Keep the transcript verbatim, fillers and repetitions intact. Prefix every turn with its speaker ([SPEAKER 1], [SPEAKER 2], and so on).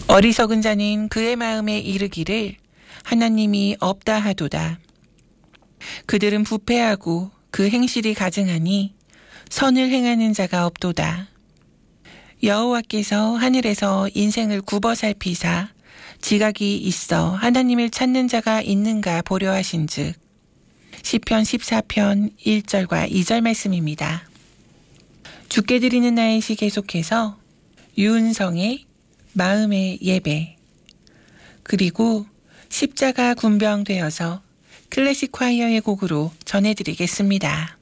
[SPEAKER 1] 어리석은 자는 그의 마음에 이르기를 하나님이 없다 하도다. 그들은 부패하고 그 행실이 가증하니 선을 행하는 자가 없도다. 여호와께서 하늘에서 인생을 굽어 살피사 지각이 있어 하나님을 찾는 자가 있는가 보려 하신즉. 시편 십사 편 일 절과 이 절 말씀입니다. 주께 드리는 나의 시 계속해서 유은성의 마음의 예배, 그리고 십자가 군병되어서 클래식 콰이어의 곡으로 전해드리겠습니다.